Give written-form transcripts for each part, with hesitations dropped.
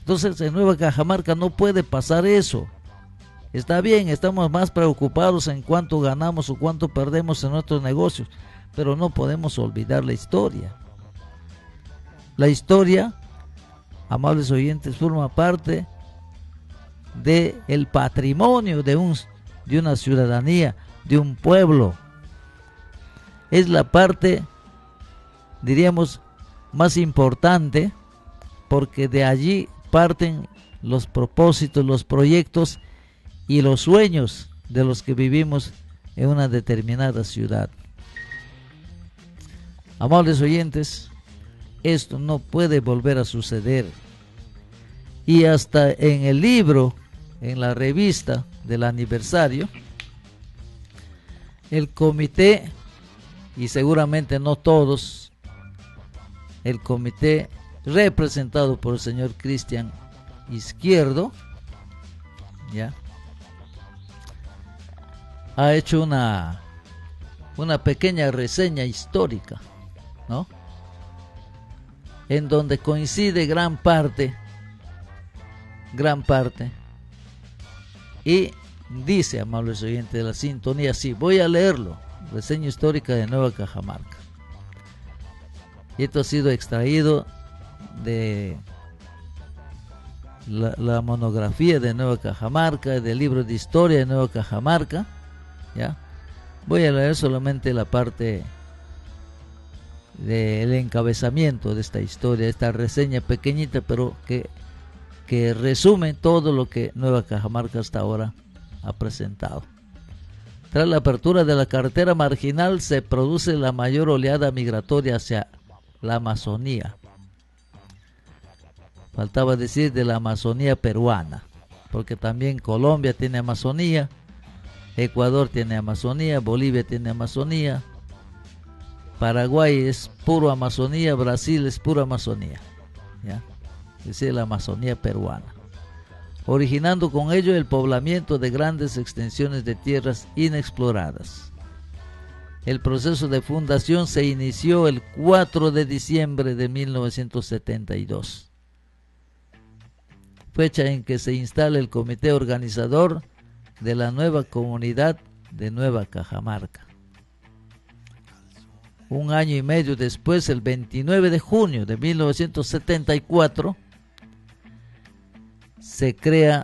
Entonces en Nueva Cajamarca no puede pasar eso. Está bien, estamos más preocupados en cuánto ganamos o cuánto perdemos en nuestros negocios, pero no podemos olvidar la historia. La historia, amables oyentes, forma parte del patrimonio de una ciudadanía, de un pueblo. Es la parte, diríamos, más importante, porque de allí parten los propósitos, los proyectos y los sueños de los que vivimos en una determinada ciudad. Amables oyentes, esto no puede volver a suceder. Y hasta en el libro, en la revista del aniversario, el comité, y seguramente no todos, el comité representado por el señor Cristian Izquierdo, ¿ya?, ha hecho una pequeña reseña histórica, ¿no?, en donde coincide gran parte, y dice, amables oyentes de la sintonía, sí, voy a leerlo, reseña histórica de Nueva Cajamarca. Y esto ha sido extraído de la monografía de Nueva Cajamarca, del libro de historia de Nueva Cajamarca, ¿ya? Voy a leer solamente la parte del encabezamiento de esta historia, esta reseña pequeñita, pero que resume todo lo que Nueva Cajamarca hasta ahora ha presentado. Tras la apertura de la carretera marginal se produce la mayor oleada migratoria hacia la Amazonía. Faltaba decir de la Amazonía peruana, porque también Colombia tiene Amazonía, Ecuador tiene Amazonía, Bolivia tiene Amazonía, Paraguay es puro Amazonía, Brasil es pura Amazonía, ¿ya? Es decir, la Amazonía peruana, originando con ello el poblamiento de grandes extensiones de tierras inexploradas. El proceso de fundación se inició el 4 de diciembre de 1972, fecha en que se instala el comité organizador de la nueva comunidad de Nueva Cajamarca. Un año y medio después, el 29 de junio de 1974, se crea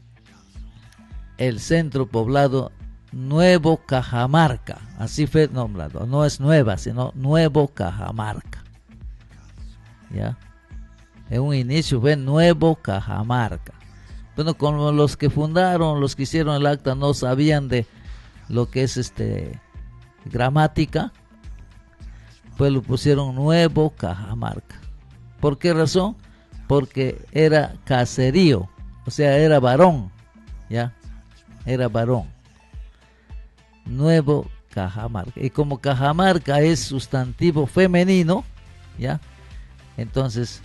el centro poblado Nuevo Cajamarca, así fue nombrado, no es Nueva, sino Nuevo Cajamarca, ¿ya? En un inicio fue Nuevo Cajamarca. Bueno, como los que fundaron, los que hicieron el acta no sabían de lo que es gramática, pues lo pusieron Nuevo Cajamarca. ¿Por qué razón? Porque era caserío, o sea, era varón, ¿ya? Era varón. Nuevo Cajamarca. Y como Cajamarca es sustantivo femenino, ¿ya? Entonces,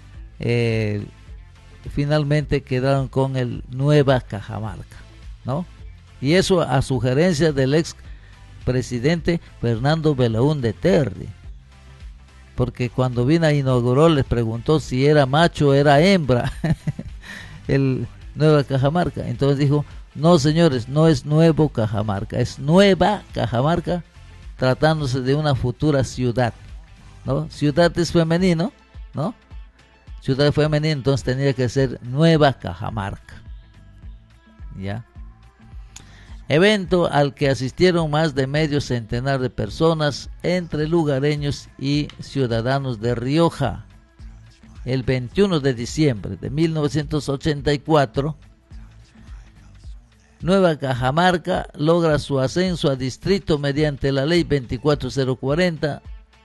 finalmente quedaron con el Nueva Cajamarca, ¿no? Y eso a sugerencia del ex presidente Fernando Belaúnde Terry, porque cuando vino a inaugurar les preguntó si era macho o era hembra el Nueva Cajamarca. Entonces dijo, no señores, no es Nuevo Cajamarca, es Nueva Cajamarca, tratándose de una futura ciudad, ¿no? Ciudad es femenino, ¿no? Ciudad femenina, entonces tenía que ser Nueva Cajamarca, ¿ya? Evento al que asistieron más de medio centenar de personas, entre lugareños y ciudadanos de Rioja. El 21 de diciembre de 1984, Nueva Cajamarca logra su ascenso a distrito mediante la ley 24040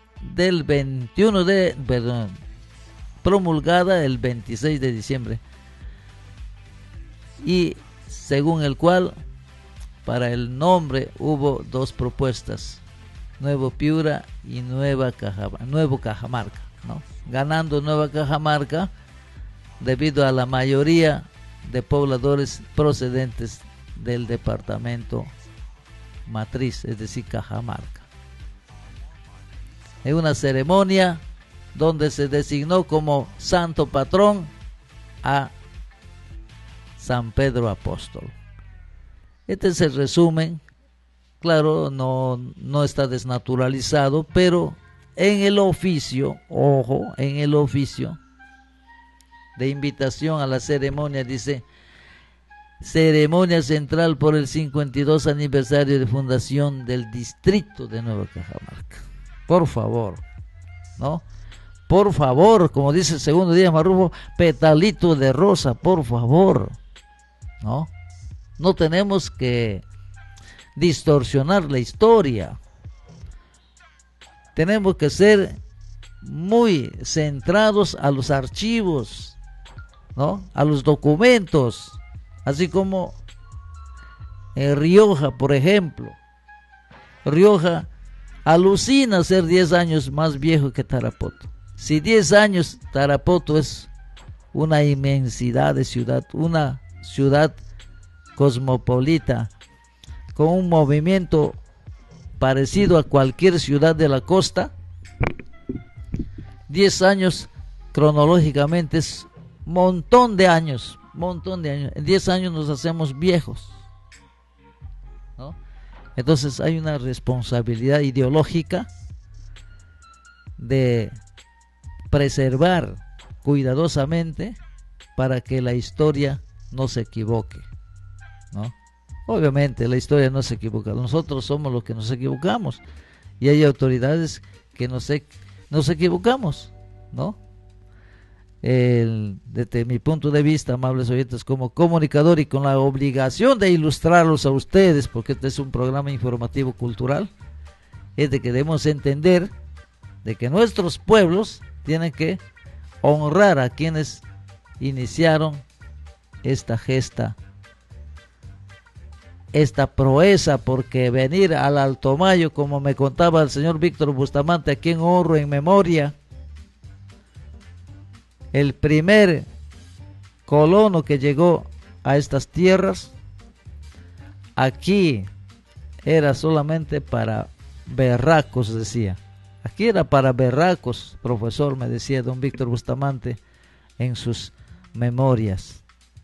promulgada el 26 de diciembre, y según el cual para el nombre hubo dos propuestas, Nuevo Piura y Nuevo Cajamarca, ¿no? Ganando Nueva Cajamarca debido a la mayoría de pobladores procedentes del departamento matriz, es decir, Cajamarca. En una ceremonia donde se designó como santo patrón a San Pedro Apóstol. Este es el resumen. Claro, no está desnaturalizado, pero en el oficio, ojo, en el oficio de invitación a la ceremonia dice: ceremonia central por el 52 aniversario de fundación del distrito de Nueva Cajamarca. Por favor, ¿no? Por favor, como dice el segundo día Marrufo, petalito de rosa, por favor, ¿no? No tenemos que distorsionar la historia. Tenemos que ser muy centrados a los archivos, ¿no? A los documentos, así como en Rioja, por ejemplo. Rioja alucina ser 10 años más viejo que Tarapoto. Si 10 años Tarapoto es una inmensidad de ciudad, una ciudad cosmopolita, con un movimiento parecido a cualquier ciudad de la costa, 10 años cronológicamente es montón de años. En 10 años nos hacemos viejos, ¿no? Entonces hay una responsabilidad ideológica de preservar cuidadosamente para que la historia no se equivoque, ¿no? Obviamente la historia no se equivoca, nosotros somos los que nos equivocamos y hay autoridades que nos equivocamos, ¿no? Desde mi punto de vista, amables oyentes, como comunicador y con la obligación de ilustrarlos a ustedes, porque este es un programa informativo cultural, es de que debemos entender de que nuestros pueblos tienen que honrar a quienes iniciaron esta gesta, esta proeza, porque venir al Alto Mayo, como me contaba el señor Víctor Bustamante, a quien honro en memoria, el primer colono que llegó a estas tierras, aquí era solamente para berracos, decía. Aquí era para berracos, profesor, me decía don Víctor Bustamante en sus memorias.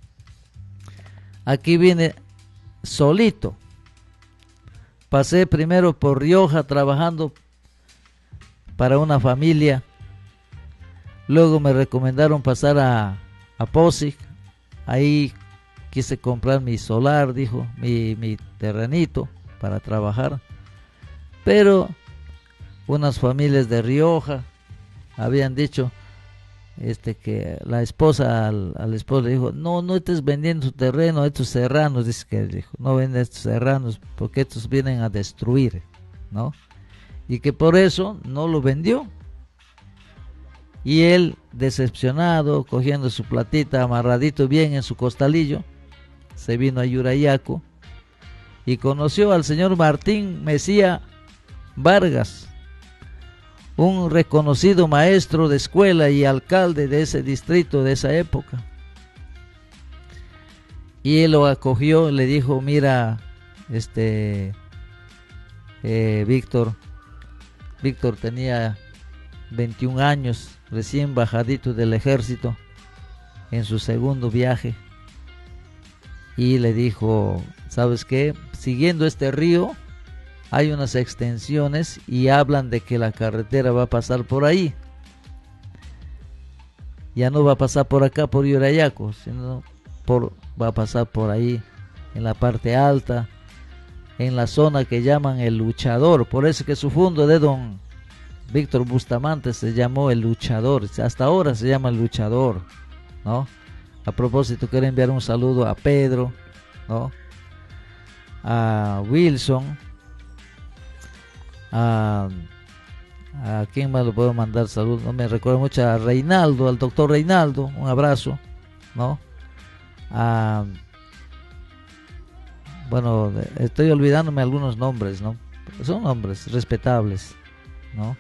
Aquí vine solito. Pasé primero por Rioja trabajando para una familia. Luego me recomendaron pasar a Posic. Ahí quise comprar mi solar, dijo, mi terrenito para trabajar. Pero unas familias de Rioja habían dicho que la esposa al esposo le dijo: no estés vendiendo tu terreno a estos serranos, dice que dijo, no venden estos serranos porque estos vienen a destruir, ¿no? Y que por eso no lo vendió. Y él, decepcionado, cogiendo su platita amarradito bien en su costalillo, se vino a Yurayaco y conoció al señor Martín Mesía Vargas, un reconocido maestro de escuela y alcalde de ese distrito de esa época. Y él lo acogió, le dijo: mira, Víctor tenía 21 años, recién bajadito del ejército, en su segundo viaje, y le dijo: ¿sabes qué? Siguiendo este río hay unas extensiones y hablan de que la carretera va a pasar por ahí. Ya no va a pasar por acá, por Yurayaco, sino va a pasar por ahí, en la parte alta, en la zona que llaman El Luchador. Por eso que su fondo de don Víctor Bustamante se llamó El Luchador. Hasta ahora se llama El Luchador, ¿no? A propósito, quiero enviar un saludo a Pedro, ¿no? A Wilson, a quién más le puedo mandar saludos, no me recuerdo mucho, a Reinaldo, al doctor Reinaldo, un abrazo, ¿no? Bueno, estoy olvidándome algunos nombres, ¿no? Son nombres respetables, ¿no?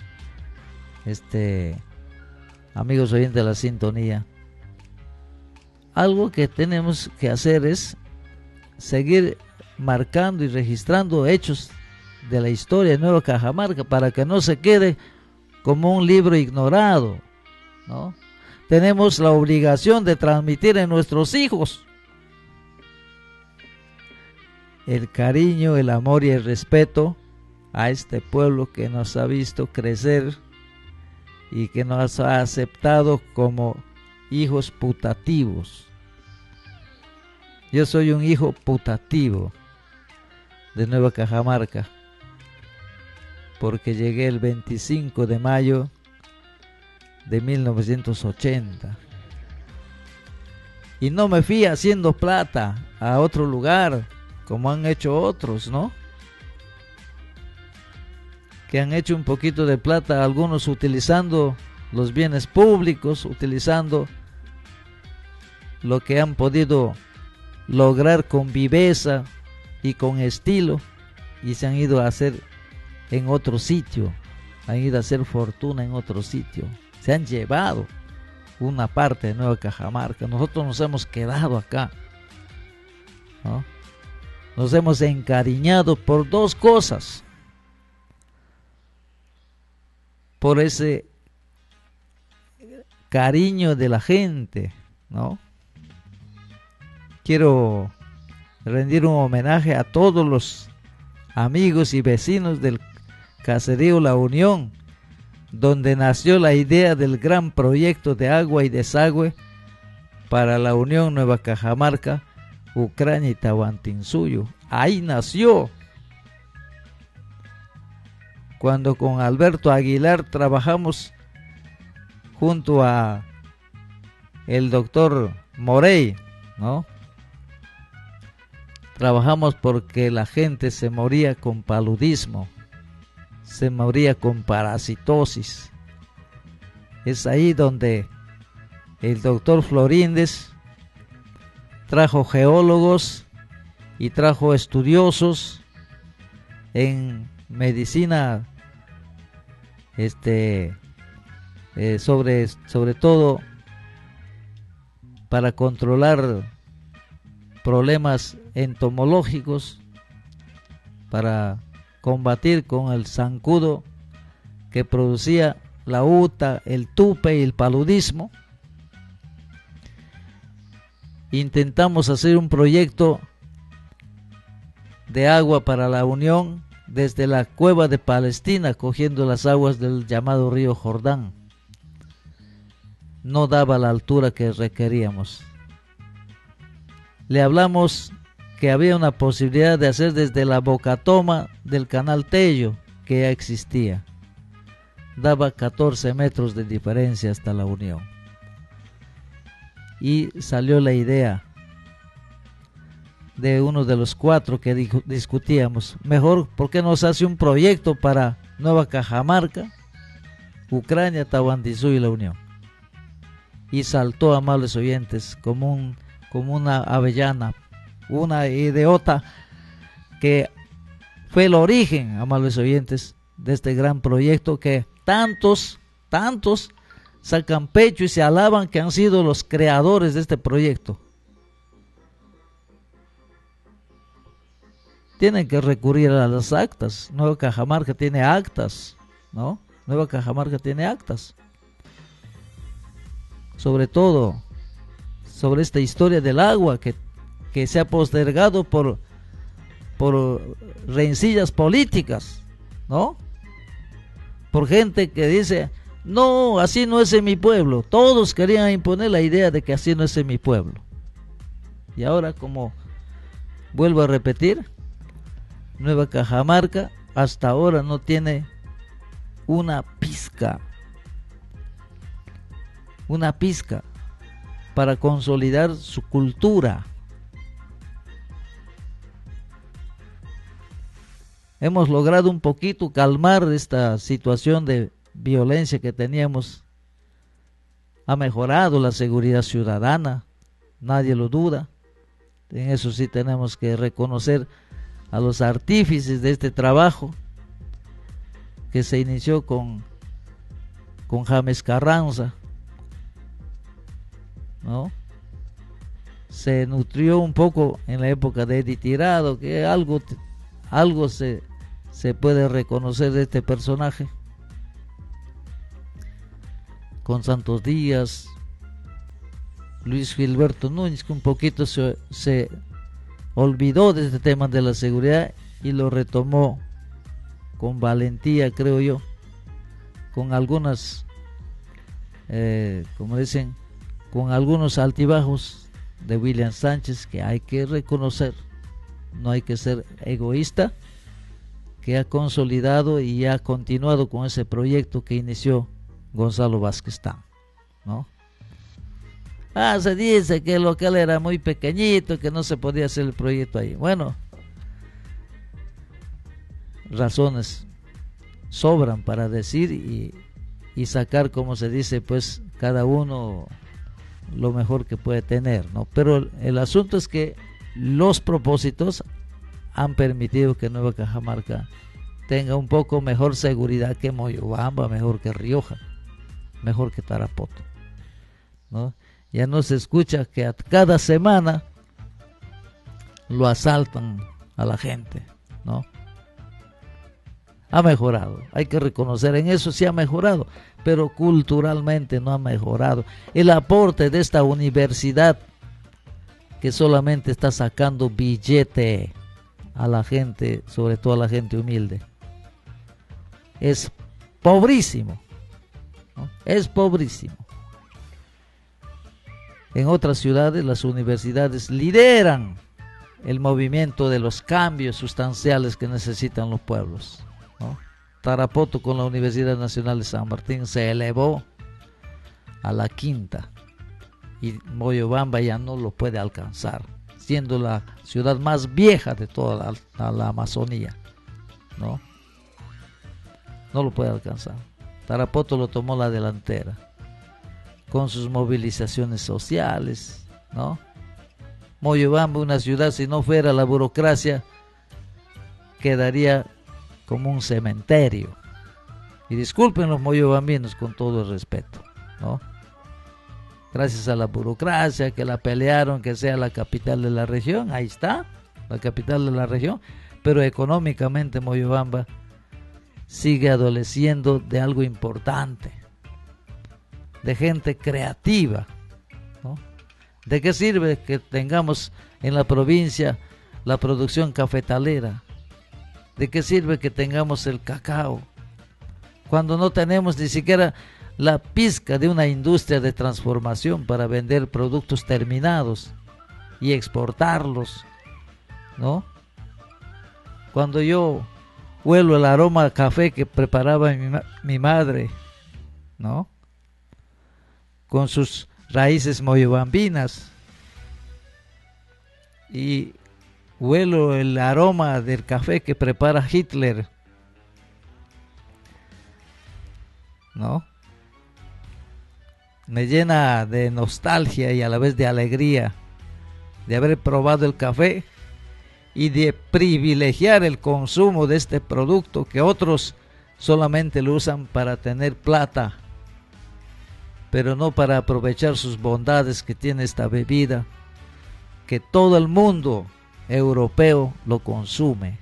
Amigos oyentes de la sintonía, algo que tenemos que hacer es seguir marcando y registrando hechos de la historia de Nueva Cajamarca para que no se quede como un libro ignorado, ¿no? tenemos la obligación de transmitir en nuestros hijos el cariño, el amor y el respeto a este pueblo que nos ha visto crecer y que nos ha aceptado como hijos putativos. Yo soy un hijo putativo de Nueva Cajamarca, porque llegué el 25 de mayo de 1980 y no me fui haciendo plata a otro lugar como han hecho otros, ¿no? Que han hecho un poquito de plata, algunos utilizando los bienes públicos, utilizando lo que han podido lograr con viveza y con estilo, y se han ido a hacer en otro sitio, han ido a hacer fortuna en otro sitio, se han llevado una parte de Nueva Cajamarca. Nosotros nos hemos quedado acá, ¿no? Nos hemos encariñado por dos cosas: por ese cariño de la gente, ¿no? Quiero rendir un homenaje a todos los amigos y vecinos del caserío La Unión, donde nació la idea del gran proyecto de agua y desagüe para la Unión Nueva Cajamarca, Ucrania y Tahuantinsuyo. Ahí nació, cuando con Alberto Aguilar trabajamos junto a el doctor Morey, ¿no? Trabajamos porque la gente se moría con paludismo, se moría con parasitosis. Es ahí donde el doctor Florínez trajo geólogos y trajo estudiosos en medicina, sobre todo para controlar problemas entomológicos, para combatir con el zancudo que producía la uta, el tupe y el paludismo. Intentamos hacer un proyecto de agua para la Unión desde la cueva de Palestina, cogiendo las aguas del llamado río Jordán. No daba la altura que requeríamos. Le hablamos que había una posibilidad de hacer desde la bocatoma del canal Tello, que ya existía. Daba 14 metros de diferencia hasta la Unión. Y salió la idea de uno de los cuatro que discutíamos: mejor, ¿por qué no se hace un proyecto para Nueva Cajamarca, Ucrania, Tahuantinsuyo y la Unión? Y saltó, amables oyentes, como una avellana, una idiota, que fue el origen, amables oyentes, de este gran proyecto que tantos sacan pecho y se alaban que han sido los creadores de este proyecto. Tienen que recurrir a las actas. Nueva Cajamarca tiene actas, ¿no? Nueva Cajamarca tiene actas. Sobre todo sobre esta historia del agua que se ha postergado por rencillas políticas, ¿no? Por gente que dice: no, así no es en mi pueblo. Todos querían imponer la idea de que así no es en mi pueblo. Y ahora, como vuelvo a repetir, Nueva Cajamarca hasta ahora no tiene una pizca para consolidar su cultura. Hemos logrado un poquito calmar esta situación de violencia que teníamos. Ha mejorado la seguridad ciudadana, nadie lo duda. En eso sí tenemos que reconocer a los artífices de este trabajo, que se inició con James Carranza, ¿no? Se nutrió un poco en la época de Eddie Tirado, que algo se puede reconocer de este personaje, con Santos Díaz, Luis Gilberto Núñez, que un poquito se olvidó de este tema de la seguridad y lo retomó con valentía, creo yo, con algunas, como dicen, con algunos altibajos de William Sánchez que hay que reconocer. No hay que ser egoísta, que ha consolidado y ha continuado con ese proyecto que inició Gonzalo Vázquez Tán, ¿no? Se dice que el local era muy pequeñito, que no se podía hacer el proyecto ahí. Bueno, razones sobran para decir y sacar, como se dice, pues cada uno lo mejor que puede tener, ¿no? Pero el asunto es que los propósitos han permitido que Nueva Cajamarca tenga un poco mejor seguridad que Moyobamba, mejor que Rioja, mejor que Tarapoto, ¿no? Ya no se escucha que a cada semana lo asaltan a la gente, ¿no? Ha mejorado, hay que reconocer, en eso sí ha mejorado, pero culturalmente no ha mejorado. El aporte de esta universidad que solamente está sacando billete a la gente, sobre todo a la gente humilde, es pobrísimo, ¿no? Es pobrísimo. En otras ciudades las universidades lideran el movimiento de los cambios sustanciales que necesitan los pueblos, ¿no? Tarapoto con la Universidad Nacional de San Martín se elevó a la quinta y Moyobamba ya no lo puede alcanzar, siendo la ciudad más vieja de toda la Amazonía, ¿no? No lo puede alcanzar. Tarapoto lo tomó la delantera con sus movilizaciones sociales, ¿no? Moyobamba, una ciudad, si no fuera la burocracia, quedaría como un cementerio. Y disculpen los moyobambinos con todo el respeto, ¿no? Gracias a la burocracia, que la pelearon, que sea la capital de la región, ahí está, la capital de la región, pero económicamente Moyobamba sigue adoleciendo de algo importante, de gente creativa, ¿no? ¿De qué sirve que tengamos en la provincia la producción cafetalera? ¿De qué sirve que tengamos el cacao cuando no tenemos ni siquiera la pizca de una industria de transformación para vender productos terminados y exportarlos, ¿no? Cuando yo huelo el aroma a café que preparaba mi madre, ¿no? Con sus raíces moyobambinas, y huelo el aroma del café que prepara Hitler, ¿no? Me llena de nostalgia y a la vez de alegría de haber probado el café y de privilegiar el consumo de este producto que otros solamente lo usan para tener plata, pero no para aprovechar sus bondades que tiene esta bebida, que todo el mundo europeo lo consume.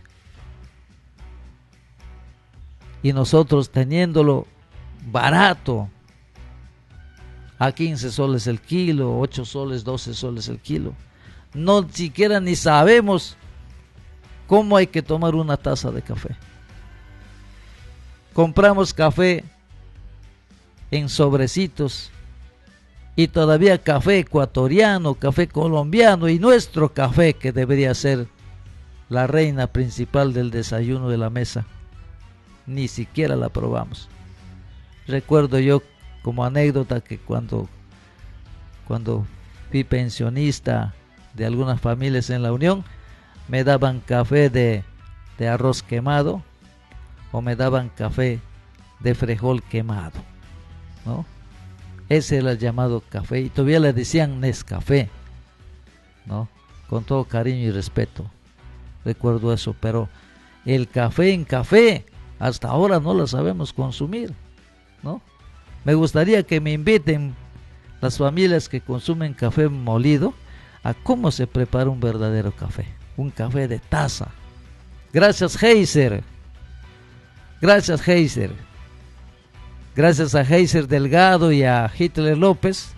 Y nosotros teniéndolo barato, a 15 soles el kilo, 8 soles, 12 soles el kilo, no siquiera ni sabemos cómo hay que tomar una taza de café. Compramos café en sobrecitos y todavía café ecuatoriano, café colombiano, y nuestro café, que debería ser la reina principal del desayuno de la mesa, ni siquiera la probamos. Recuerdo yo como anécdota que cuando fui pensionista de algunas familias en la Unión, me daban café de arroz quemado o me daban café de frijol quemado, ¿no? Ese era el llamado café, y todavía le decían Nescafé, ¿no? Con todo cariño y respeto, recuerdo eso, pero el café en café hasta ahora no lo sabemos consumir, ¿no? Me gustaría que me inviten las familias que consumen café molido a cómo se prepara un verdadero café, un café de taza. Gracias Heiser, gracias Heiser. Gracias a Heiser Delgado y a Hitler López,